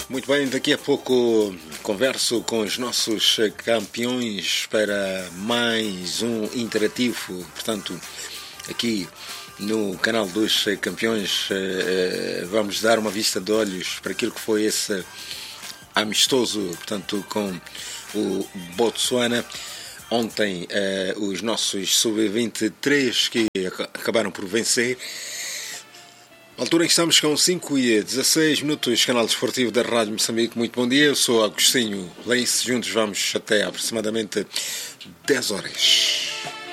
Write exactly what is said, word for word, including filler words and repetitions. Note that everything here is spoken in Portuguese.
Muito bem, daqui a pouco converso com os nossos campeões para mais um interativo, portanto, aqui no canal dos campeões vamos dar uma vista de olhos para aquilo que foi esse amistoso, portanto, com o Botsuana. Ontem os nossos sub vinte e três que acabaram por vencer. Na altura em que estamos com cinco e dezasseis minutos, canal desportivo da Rádio Moçambique. Muito bom dia, eu sou Agostinho Lense, juntos vamos até aproximadamente dez horas.